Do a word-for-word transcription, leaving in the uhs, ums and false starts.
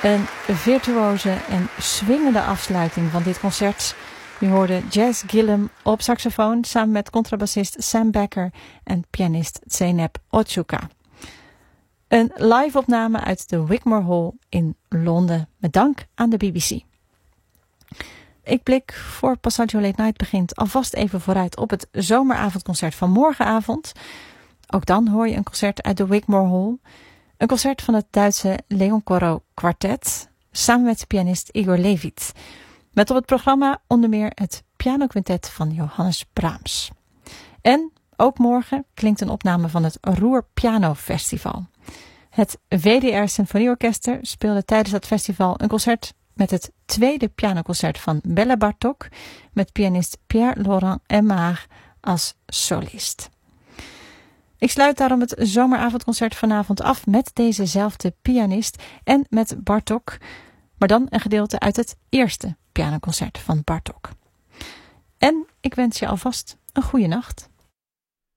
Een virtuoze en swingende afsluiting van dit concert. U hoorde Jazz Gillum op saxofoon samen met contrabassist Sam Becker en pianist Zeynep Ochuka. Een live opname uit de Wigmore Hall in Londen met dank aan de B B C. Ik blik voor Passaggio Late Night begint alvast even vooruit op het zomeravondconcert van morgenavond. Ook dan hoor je een concert uit de Wigmore Hall. Een concert van het Duitse Leon Corot Quartet samen met pianist Igor Levit. Met op het programma onder meer het pianoquintet van Johannes Brahms. En ook morgen klinkt een opname van het Ruhr Piano Festival. Het V D R Symfonieorkester speelde tijdens dat festival een concert met het tweede pianoconcert van Bela Bartok met pianist Pierre-Laurent Aimard als solist. Ik sluit daarom het zomeravondconcert vanavond af met dezezelfde pianist en met Bartok, maar dan een gedeelte uit het eerste pianoconcert van Bartok. En ik wens je alvast een goede nacht.